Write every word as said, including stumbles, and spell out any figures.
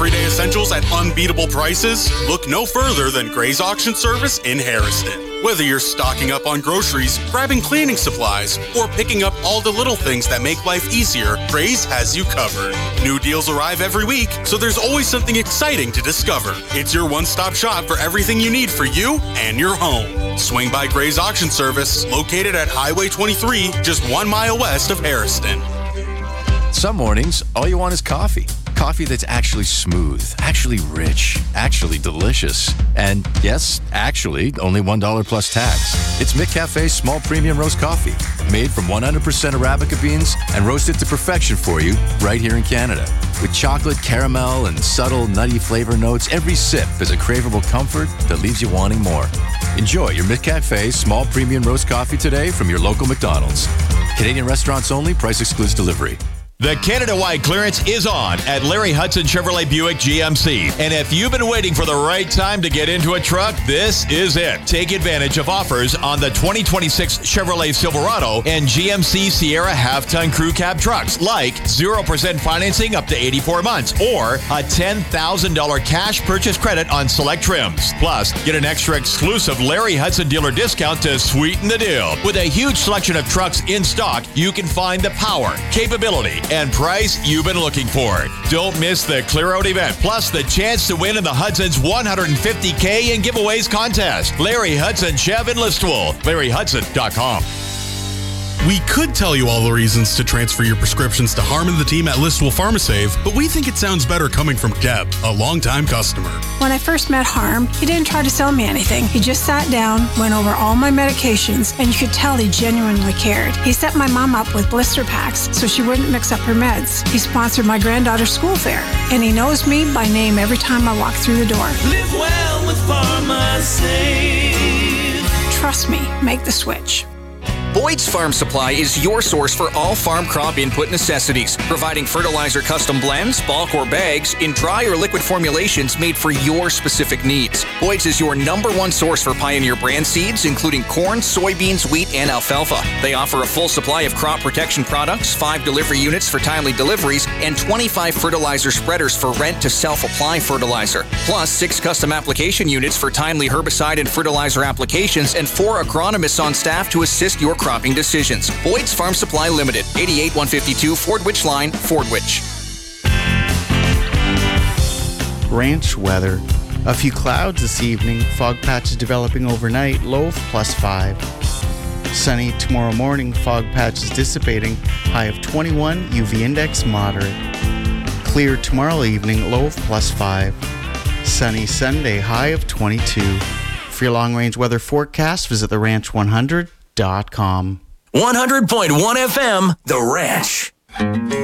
everyday essentials at unbeatable prices? Look no further than Gray's Auction Service in Harrison. Whether you're stocking up on groceries, grabbing cleaning supplies, or picking up all the little things that make life easier, Gray's has you covered. New deals arrive every week, so there's always something exciting to discover. It's your one-stop shop for everything you need for you and your home. Swing by Gray's Auction Service, located at Highway twenty-three, just one mile west of Harrison. Some mornings, all you want is coffee. Coffee that's actually smooth, actually rich, actually delicious. And yes, actually, only one dollar plus tax. It's McCafe's small premium roast coffee, made from one hundred percent Arabica beans and roasted to perfection for you right here in Canada. With chocolate, caramel, and subtle nutty flavor notes, every sip is a craveable comfort that leaves you wanting more. Enjoy your McCafe small premium roast coffee today from your local McDonald's. Canadian restaurants only, price excludes delivery. The Canada-wide clearance is on at Larry Hudson Chevrolet Buick G M C. And if you've been waiting for the right time to get into a truck, this is it. Take advantage of offers on the twenty twenty-six Chevrolet Silverado and G M C Sierra half-ton crew cab trucks, like zero percent financing up to eighty-four months or a ten thousand dollars cash purchase credit on select trims. Plus, get an extra exclusive Larry Hudson dealer discount to sweeten the deal. With a huge selection of trucks in stock, you can find the power, capability, and price you've been looking for. Don't miss the Clear Out event, plus the chance to win in the Hudson's one hundred fifty K in giveaways contest. Larry Hudson Chev in Listowel. Larry Hudson dot com. We could tell you all the reasons to transfer your prescriptions to Harm and the team at Listowel PharmaSave, but we think it sounds better coming from Deb, a longtime customer. When I first met Harm, he didn't try to sell me anything. He just sat down, went over all my medications, and you could tell he genuinely cared. He set my mom up with blister packs so she wouldn't mix up her meds. He sponsored my granddaughter's school fair, and he knows me by name every time I walk through the door. Live well with PharmaSave. Trust me, make the switch. Boyd's Farm Supply is your source for all farm crop input necessities, providing fertilizer custom blends, bulk or bags, in dry or liquid formulations made for your specific needs. Boyd's is your number one source for Pioneer brand seeds, including corn, soybeans, wheat, and alfalfa. They offer a full supply of crop protection products, five delivery units for timely deliveries, and twenty-five fertilizer spreaders for rent to self-apply fertilizer, plus six custom application units for timely herbicide and fertilizer applications, and four agronomists on staff to assist your cropping decisions. Boyd's Farm Supply Limited, eighty-eight one fifty-two Fordwich Line, Fordwich. Ranch weather. A few clouds this evening, fog patches developing overnight, low of plus five. Sunny tomorrow morning, fog patches dissipating, high of twenty-one, U V index moderate. Clear tomorrow evening, low of plus five. Sunny Sunday, high of twenty-two. For your long-range weather forecast, visit the ranch one hundred dot com. one hundred point one F M, The Ranch.